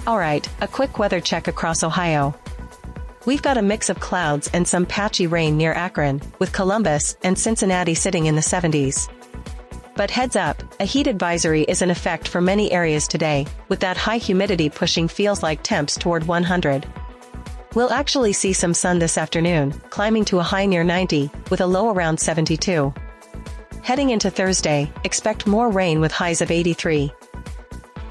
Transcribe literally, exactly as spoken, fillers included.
Alright, a quick weather check across Ohio. We've got a mix of clouds and some patchy rain near Akron, with Columbus and Cincinnati sitting in the seventies. But heads up, a heat advisory is in effect for many areas today, with that high humidity pushing feels like temps toward one hundred. We'll actually see some sun this afternoon, climbing to a high near ninety, with a low around seventy-two. Heading into Thursday, expect more rain with highs of eighty-three.